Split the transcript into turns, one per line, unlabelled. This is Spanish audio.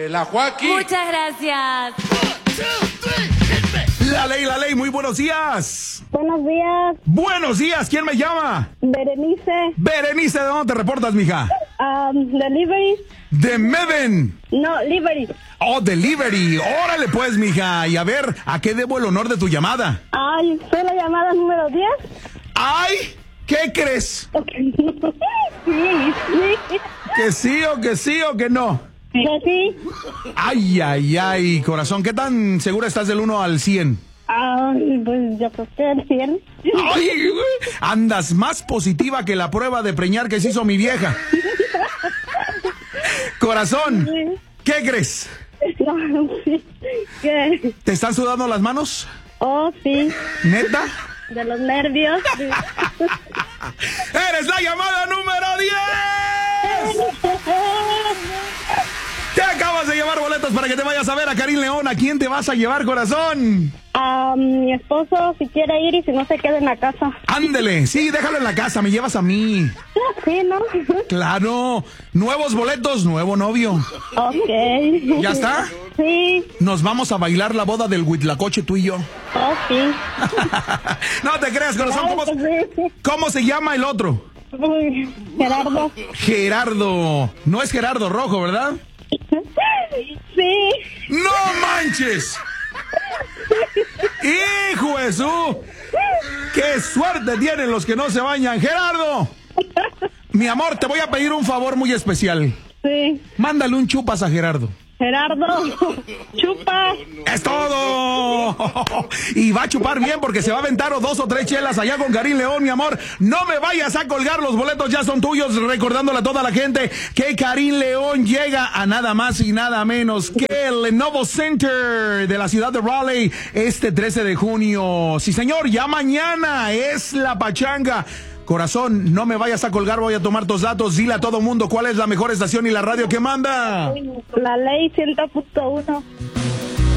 La Joaquín.
Muchas gracias.
La ley, muy buenos días.
Buenos días.
Buenos días, ¿quién me llama?
Berenice.
Berenice, ¿de dónde te reportas, mija?
Delivery.
De Meven.
No, Livery.
Oh, delivery. Órale pues, mija. Y a ver, ¿a qué debo el honor de tu llamada?
Ay, soy la llamada número 10.
¡Ay! ¿Qué crees?
Sí.
¿Que sí o que no?
Sí.
Ay, corazón, ¿qué tan segura estás del 1 al 100?
Pues yo creo que el 100.
¡Ay, güey! Andas más positiva que la prueba de preñar que se hizo mi vieja. Corazón, ¿qué crees?
¿Qué?
¿Te están sudando las manos?
Oh, sí.
¿Neta?
De los nervios.
¡Eres la llamada número 10! Te acabas de llevar boletos para que te vayas a ver a Karim León. ¿A quién te vas a llevar, corazón?
A mi esposo, si quiere ir y si no se queda en la casa.
Ándele, sí, déjalo en la casa, me llevas a mí.
Sí, ¿no?
Claro, nuevos boletos, nuevo novio.
Ok.
¿Ya está?
Sí.
Nos vamos a bailar la boda del Huitlacoche, tú y yo.
Oh, sí.
No te creas, corazón.
Claro que sí.
¿Cómo se llama el otro?
Gerardo.
Gerardo. No es Gerardo Rojo, ¿verdad?
Sí.
¡No manches! ¡Hijo de Jesús! ¡Qué suerte tienen los que no se bañan! ¡Gerardo! Mi amor, te voy a pedir un favor muy especial.
Sí.
Mándale un chupas a Gerardo.
Gerardo, chupa.
¡Es todo! Y va a chupar bien porque se va a aventar 2 o 3 chelas allá con Karim León, mi amor. No me vayas a colgar, los boletos ya son tuyos. Recordándole a toda la gente que Karim León llega a nada más y nada menos que el Lenovo Center de la ciudad de Raleigh este 13 de junio. Sí, señor, ya mañana es la pachanga. Corazón, no me vayas a colgar, voy a tomar tus datos. Dile a todo mundo cuál es la mejor estación y la radio que manda.
La ley 100.1.